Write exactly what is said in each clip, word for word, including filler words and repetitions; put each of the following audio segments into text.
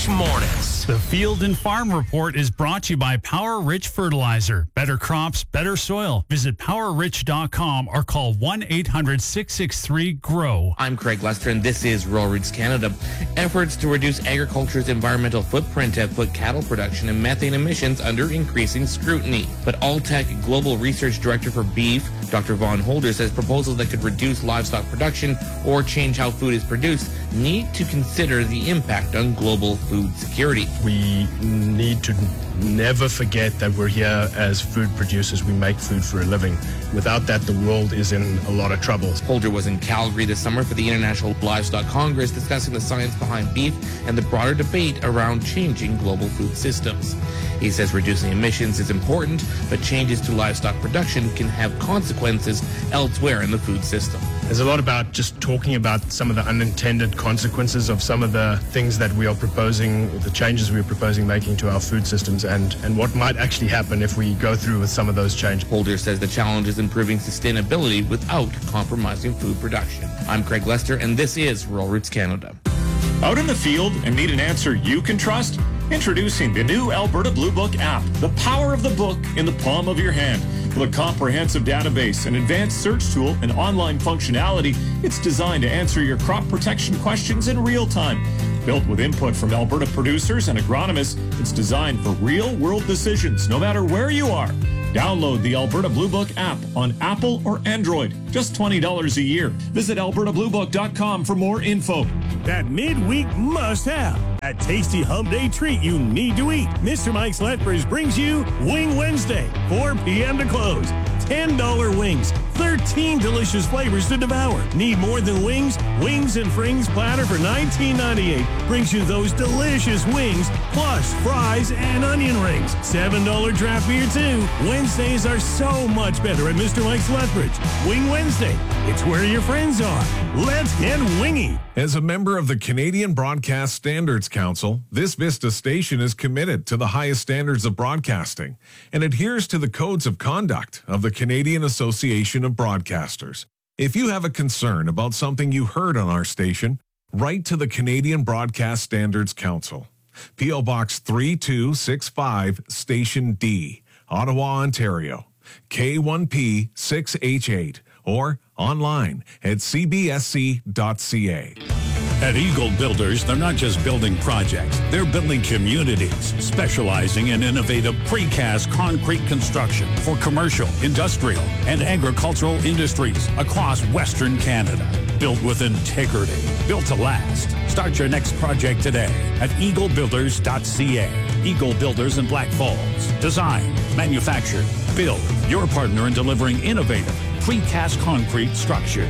mornings. The Field and Farm Report is brought to you by Power Rich Fertilizer. Better crops, better soil. Visit power rich dot com or call one eight hundred six six three G R O W. I'm Craig Lester, and this is Rural Roots Canada. Efforts to reduce agriculture's environmental footprint have put cattle production and methane emissions under increasing scrutiny. But Alltech Global Research Director for Beef, Doctor Vaughn Holder, says proposals that could reduce livestock production or change how food is produced need to consider the impact on global food security. We need to never forget that we're here as food producers. We make food for a living. Without that, the world is in a lot of trouble. Holder was in Calgary this summer for the International Livestock Congress, discussing the science behind beef and the broader debate around changing global food systems. He says reducing emissions is important, but changes to livestock production can have consequences elsewhere in the food system. There's a lot about just talking about some of the unintended consequences of some of the things that we are proposing, the changes we are proposing making to our food systems, and, and what might actually happen if we go through with some of those changes. Holder says the challenge is improving sustainability without compromising food production. I'm Craig Lester, and this is Rural Roots Canada. Out in the field and need an answer you can trust? Introducing the new Alberta Blue Book app, the power of the book in the palm of your hand. With a comprehensive database, an advanced search tool, and online functionality, it's designed to answer your crop protection questions in real time. Built with input from Alberta producers and agronomists, it's designed for real-world decisions, no matter where you are. Download the Alberta Blue Book app on Apple or Android. Just twenty dollars a year. Visit alberta blue book dot com for more info. That midweek must-have. That tasty hump day treat you need to eat. Mister Mike's Lethbridge brings you Wing Wednesday, four p.m. to close. ten dollar wings, thirteen delicious flavors to devour. Need more than wings? Wings and Frings platter for nineteen ninety-eight brings you those delicious wings, plus fries and onion rings. seven dollar draft beer too. Wednesdays are so much better at Mister Mike's Lethbridge. Wing Wednesday, it's where your friends are. Let's get wingy. As a member of the Canadian Broadcast Standards Council, this Vista station is committed to the highest standards of broadcasting and adheres to the codes of conduct of the Canadian Association of Broadcasters. If you have a concern about something you heard on our station, write to the Canadian Broadcast Standards Council. P O Box three two six five, Station D, Ottawa, Ontario, K one P six H eight, or online at c b s c dot c a. At Eagle Builders, they're not just building projects, they're building communities, specializing in innovative precast concrete construction for commercial, industrial, and agricultural industries across Western Canada. Built with integrity, built to last. Start your next project today at eagle builders dot c a. Eagle Builders in Black Falls. Design, manufacture, build. Your partner in delivering innovative precast concrete structures.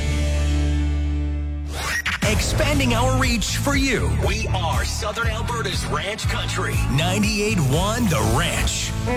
Expanding our reach for you. We are Southern Alberta's Ranch Country. ninety-eight point one The Ranch.